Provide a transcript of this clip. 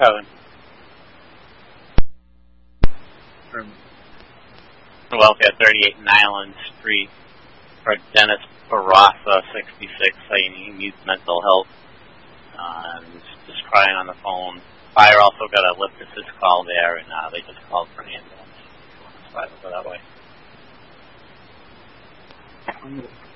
Kevin. From Philadelphia, 38 Nyland Street, for Dennis Barassa, 66, saying he needs mental help. He's just crying on the phone. Fire also got a lift assist call there, and they just called for an ambulance. If you want to slide over that way.